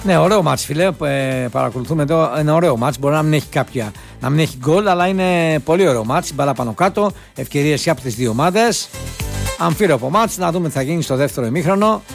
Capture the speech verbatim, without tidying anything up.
Ναι, ωραίο μάτς, φίλε. Ε, παρακολουθούμε εδώ. Ένα ωραίο μάτς. Μπορεί να μην έχει κάποια, να μην έχει γκολ, αλλά είναι πολύ ωραίο μάτς. Μπάλα πάνω κάτω. Ευκαιρίες και από τις δύο ομάδες. Αμφίροπο μάτς. Να δούμε τι θα γίνει στο δεύτερο ημίχρονο.